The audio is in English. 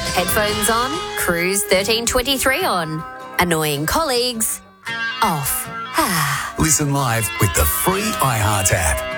Headphones on, Cruise 1323 on. Annoying colleagues, off. Listen live with the free iHeart app.